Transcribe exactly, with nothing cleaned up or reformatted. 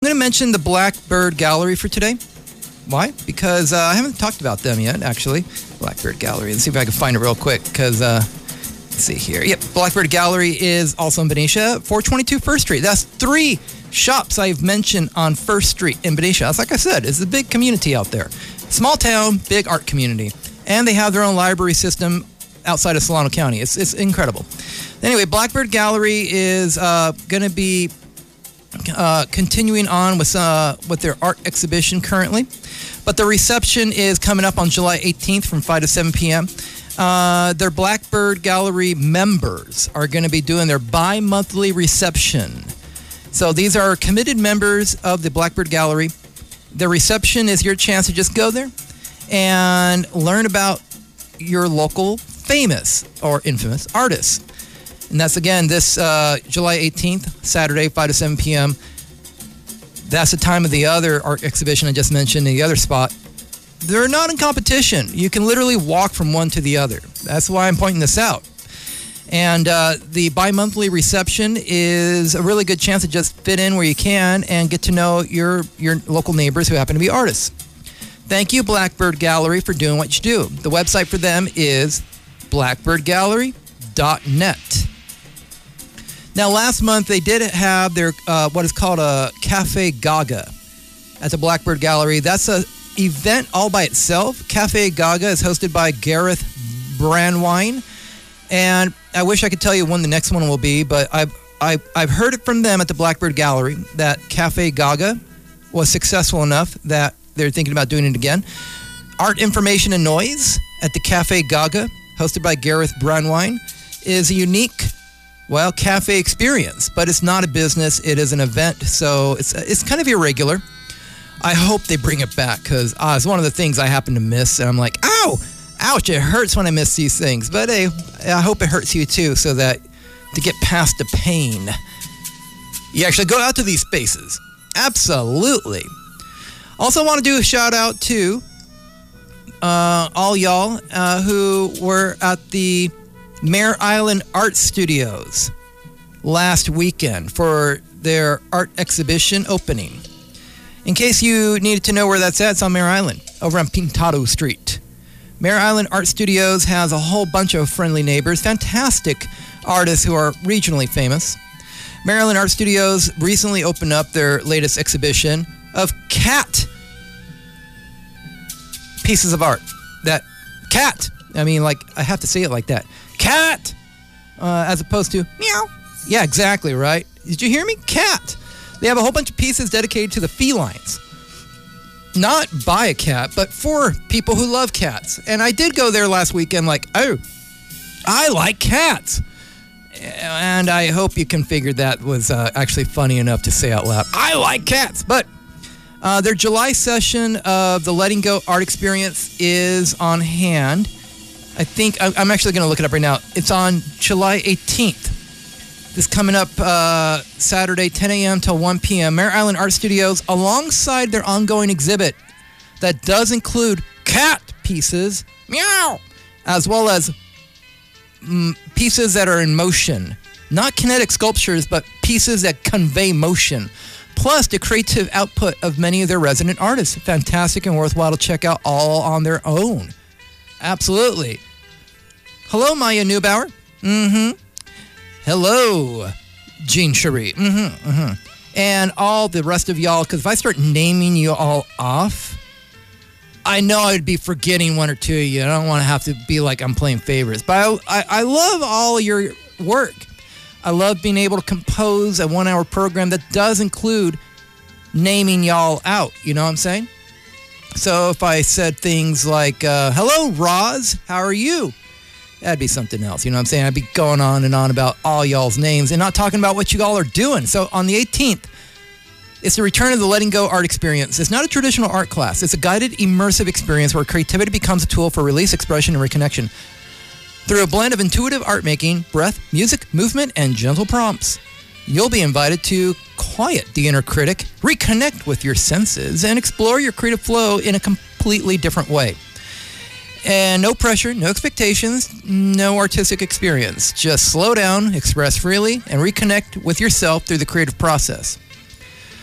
going to mention the Blackbird Gallery for today. Why? Because uh, I haven't talked about them yet, actually. Blackbird Gallery. Let's see if I can find it real quick, because, uh, let's see here. Yep, Blackbird Gallery is also in Benicia, four twenty-two First Street. That's three shops I've mentioned on First Street in Benicia. That's like I said, it's a big community out there. Small town, big art community. And they have their own library system outside of Solano County. It's, it's incredible. Anyway, Blackbird Gallery is uh, going to be uh, continuing on with, uh, with their art exhibition currently. But the reception is coming up on July eighteenth from five to seven p.m. Uh, their Blackbird Gallery members are going to be doing their bi-monthly reception. So these are committed members of the Blackbird Gallery. The reception is your chance to just go there and learn about your local famous or infamous artists. And that's, again, this uh, July eighteenth, Saturday, five to seven p.m. That's the time of the other art exhibition I just mentioned in the other spot. They're not in competition. You can literally walk from one to the other. That's why I'm pointing this out. And uh, the bi-monthly reception is a really good chance to just fit in where you can and get to know your, your local neighbors who happen to be artists. Thank you, Blackbird Gallery, for doing what you do. The website for them is blackbird gallery dot net. Now, last month, they did have their uh, what is called a Cafe Gaga at the Blackbird Gallery. That's an event all by itself. Cafe Gaga is hosted by Gareth Brandwine. And I wish I could tell you when the next one will be, but I've, I've, I've heard it from them at the Blackbird Gallery that Cafe Gaga was successful enough that they're thinking about doing it again. Art, Information, and Noise at the Cafe Gaga, hosted by Gareth Brandwine, is a unique, well, cafe experience, but it's not a business. It is an event, so it's it's kind of irregular. I hope they bring it back, because uh, it's one of the things I happen to miss, and I'm like, ow! Ouch, it hurts when I miss these things. But hey, I hope it hurts you too, so that to get past the pain, you actually go out to these spaces. Absolutely. Also want to do a shout out to uh, all y'all uh, who were at the Mare Island Art Studios last weekend for their art exhibition opening. In case you needed to know where that's at, it's on Mare Island, over on Pintado Street. Mare Island Art Studios has a whole bunch of friendly neighbors, fantastic artists who are regionally famous. Mare Island Art Studios recently opened up their latest exhibition of cat pieces of art. That cat, I mean, like, I have to say it like that. Cat! Uh, as opposed to meow. Yeah, exactly, right? Did you hear me? Cat. They have a whole bunch of pieces dedicated to the felines. Not by a cat, but for people who love cats. And I did go there last weekend like, oh, I like cats. And I hope you can figure that was uh, actually funny enough to say out loud. I like cats. But uh, their July session of the Letting Go Art Experience is on hand. I think, I'm actually going to look it up right now. It's on July eighteenth. This coming up uh, Saturday, ten a.m. till one p.m. Mare Island Art Studios, alongside their ongoing exhibit that does include cat pieces, meow, as well as mm, pieces that are in motion. Not kinetic sculptures, but pieces that convey motion. Plus the creative output of many of their resident artists. Fantastic and worthwhile to check out all on their own. Absolutely. Hello, Maya Neubauer. Mm-hmm. Hello, Jean Cherie. Mm-hmm, mm-hmm. And all the rest of y'all, because if I start naming you all off, I know I'd be forgetting one or two of you. I don't want to have to be like I'm playing favorites. But I, I, I love all your work. I love being able to compose a one-hour program that does include naming y'all out. You know what I'm saying? So if I said things like, uh, hello, Roz, how are you? That'd be something else, you know what I'm saying? I'd be going on and on about all y'all's names and not talking about what you all are doing. So on the eighteenth, it's the return of the Letting Go Art Experience. It's not a traditional art class. It's a guided, immersive experience where creativity becomes a tool for release, expression, and reconnection. Through a blend of intuitive art making, breath, music, movement, and gentle prompts, you'll be invited to quiet the inner critic, reconnect with your senses, and explore your creative flow in a completely different way. And no pressure, no expectations, no artistic experience. Just slow down, express freely, and reconnect with yourself through the creative process.